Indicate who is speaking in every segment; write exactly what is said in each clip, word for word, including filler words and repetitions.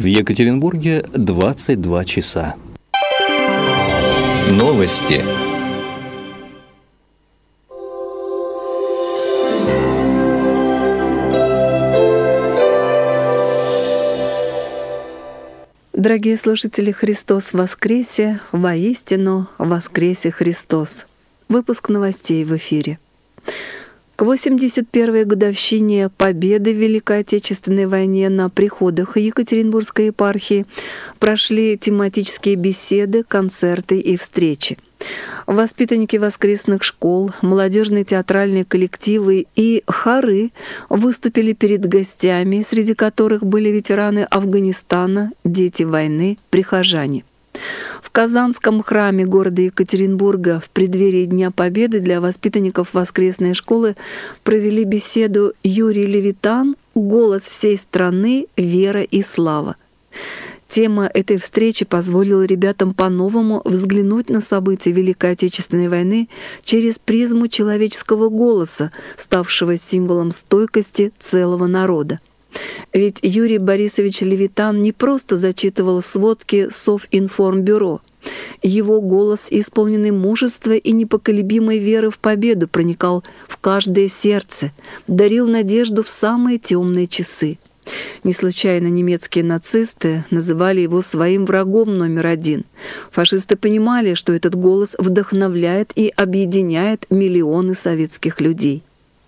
Speaker 1: В Екатеринбурге двадцать два часа. Новости.
Speaker 2: Дорогие слушатели, Христос воскресе, воистину воскресе Христос. Выпуск новостей в эфире. К восемьдесят первой годовщине победы в Великой Отечественной войне на приходах Екатеринбургской епархии прошли тематические беседы, концерты и встречи. Воспитанники воскресных школ, молодежные театральные коллективы и хоры выступили перед гостями, среди которых были ветераны Афганистана, дети войны, прихожане. В Казанском храме города Екатеринбурга в преддверии Дня Победы для воспитанников воскресной школы провели беседу «Юрий Левитан. Голос всей страны. Вера и слава». Тема этой встречи позволила ребятам по-новому взглянуть на события Великой Отечественной войны через призму человеческого голоса, ставшего символом стойкости целого народа. Ведь Юрий Борисович Левитан не просто зачитывал сводки Совинформбюро. Его голос, исполненный мужества и непоколебимой веры в победу, проникал в каждое сердце, дарил надежду в самые темные часы. Не случайно немецкие нацисты называли его своим врагом номер один. Фашисты понимали, что этот голос вдохновляет и объединяет миллионы советских людей.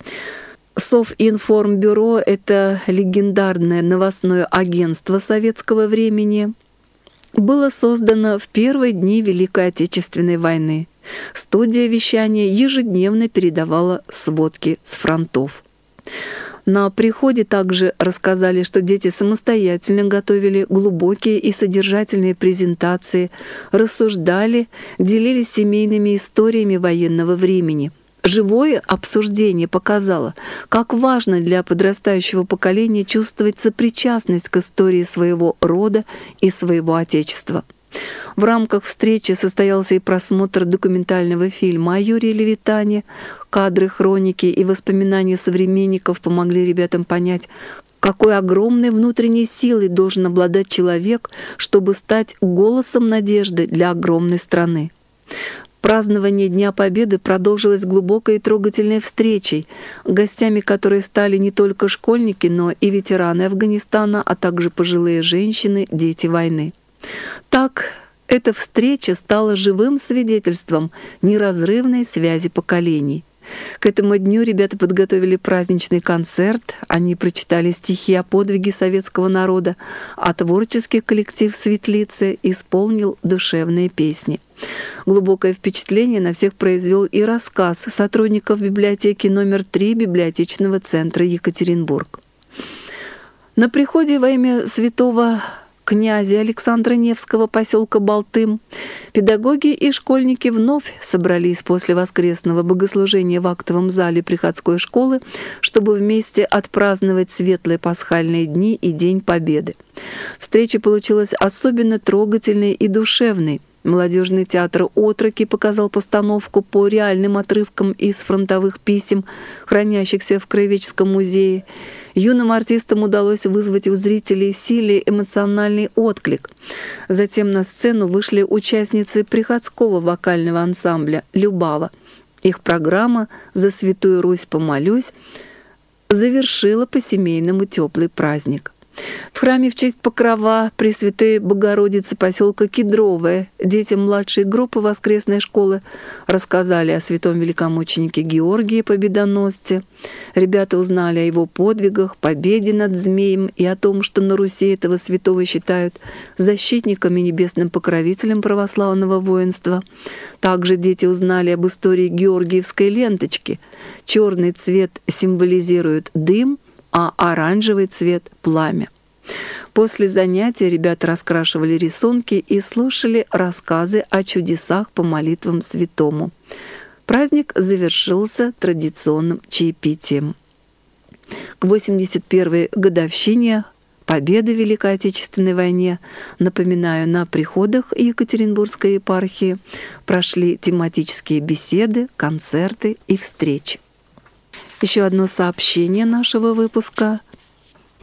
Speaker 2: Совинформбюро — это легендарное новостное агентство советского времени. Было создано в первые дни Великой Отечественной войны. Студия вещания ежедневно передавала сводки с фронтов. На приходе также рассказали, что дети самостоятельно готовили глубокие и содержательные презентации, рассуждали, делились семейными историями военного времени. Живое обсуждение показало, как важно для подрастающего поколения чувствовать сопричастность к истории своего рода и своего Отечества. В рамках встречи состоялся и просмотр документального фильма о Юрии Левитане. Кадры, хроники и воспоминания современников помогли ребятам понять, какой огромной внутренней силой должен обладать человек, чтобы стать голосом надежды для огромной страны. Празднование Дня Победы продолжилось глубокой и трогательной встречей, гостями которой стали не только школьники, но и ветераны Афганистана, а также пожилые женщины, дети войны. Так, эта встреча стала живым свидетельством неразрывной связи поколений. К этому дню ребята подготовили праздничный концерт, они прочитали стихи о подвиге советского народа, а творческий коллектив «Светлицы» исполнил душевные песни. Глубокое впечатление на всех произвел и рассказ сотрудников библиотеки номер три библиотечного центра Екатеринбург. На приходе во имя святого князя Александра Невского поселка Балтым педагоги и школьники вновь собрались после воскресного богослужения в актовом зале приходской школы, чтобы вместе отпраздновать светлые пасхальные дни и День Победы. Встреча получилась особенно трогательной и душевной. Молодежный театр «Отроки» показал постановку по реальным отрывкам из фронтовых писем, хранящихся в Краеведческом музее. Юным артистам удалось вызвать у зрителей сильный эмоциональный отклик. Затем на сцену вышли участницы приходского вокального ансамбля «Любава». Их программа «За Святую Русь помолюсь» завершила по-семейному теплый праздник. В храме в честь Покрова Пресвятой Богородицы поселка Кедровое детям младшей группы воскресной школы рассказали о святом великомученике Георгии Победоносце. Ребята узнали о его подвигах, победе над змеем и о том, что на Руси этого святого считают защитником и небесным покровителем православного воинства. Также дети узнали об истории Георгиевской ленточки. Черный цвет символизирует дым, а оранжевый цвет — пламя. После занятия ребята раскрашивали рисунки и слушали рассказы о чудесах по молитвам святому. Праздник завершился традиционным чаепитием. К восемьдесят первой годовщине Победы в Великой Отечественной войне, напоминаю, на приходах Екатеринбургской епархии прошли тематические беседы, концерты и встречи. Еще одно сообщение нашего выпуска.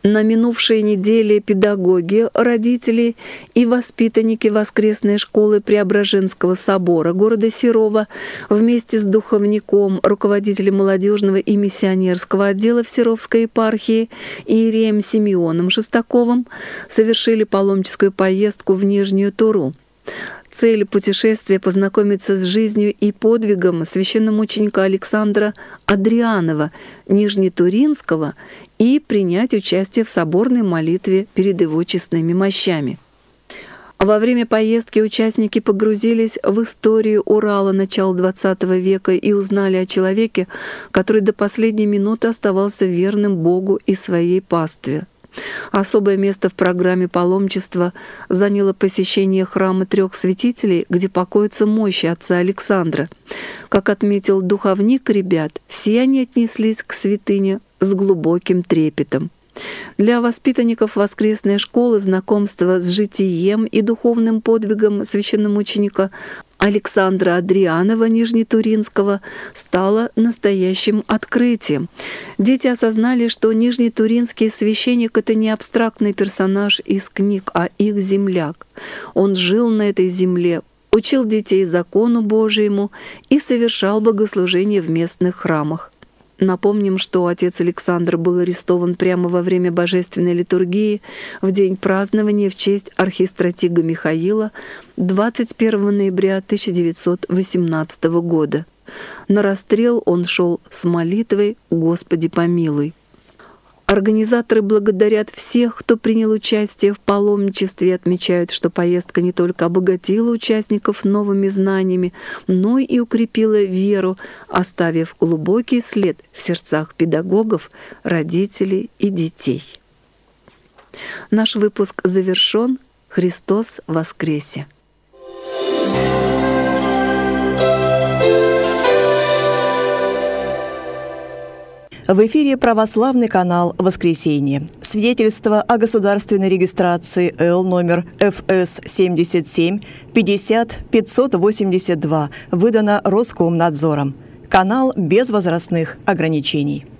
Speaker 2: На минувшей неделе педагоги, родители и воспитанники воскресной школы Преображенского собора города Серова вместе с духовником, руководителем молодежного и миссионерского отдела в Серовской епархии Иереем Симеоном Шестаковым совершили паломническую поездку в Нижнюю Туру. Цель путешествия — познакомиться с жизнью и подвигом священномученика Александра Адрианова, Нижнетуринского, и принять участие в соборной молитве перед его честными мощами. Во время поездки участники погрузились в историю Урала начала двадцатого века и узнали о человеке, который до последней минуты оставался верным Богу и своей пастве. Особое место в программе паломничества заняло посещение храма трех святителей, где покоятся мощи отца Александра. Как отметил духовник ребят, все они отнеслись к святыне с глубоким трепетом. Для воспитанников воскресной школы знакомство с житием и духовным подвигом священномученика Александра Адрианова Нижнетуринского стало настоящим открытием. Дети осознали, что нижнетуринский священник — это не абстрактный персонаж из книг, а их земляк. Он жил на этой земле, учил детей закону Божьему и совершал богослужения в местных храмах. Напомним, что отец Александр был арестован прямо во время божественной литургии в день празднования в честь архистратига Михаила двадцать первого ноября тысяча девятьсот восемнадцатого года. На расстрел он шел с молитвой «Господи помилуй». Организаторы благодарят всех, кто принял участие в паломничестве, и отмечают, что поездка не только обогатила участников новыми знаниями, но и укрепила веру, оставив глубокий след в сердцах педагогов, родителей и детей. Наш выпуск завершен. Христос воскресе!
Speaker 3: В эфире православный канал «Воскресенье». Свидетельство о государственной регистрации Л номер Ф С семьдесят семь пятьдесят пятьсот восемьдесят два выдано Роскомнадзором. Канал без возрастных ограничений.